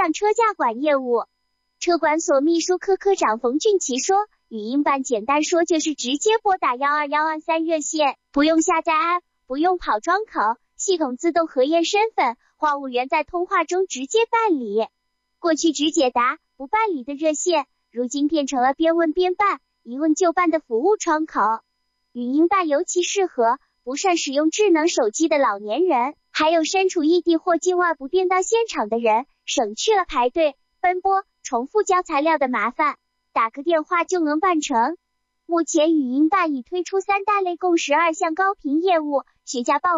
向车驾管业务。车管所秘书科科长冯俊奇说，语音办简单说就是直接拨打12123热线，不用下载 App， 不用跑窗口，系统自动核验身份，话务员在通话中直接办理。过去只解答不办理的热线，如今变成了边问边办，一问就办的服务窗口。语音办尤其适合不善使用智能手机的老年人，还有身处异地或境外不便到现场的人，省去了排队、奔波、重复交材料的麻烦，打个电话就能办成。目前语音办已推出3大类共12项高频业务，学家报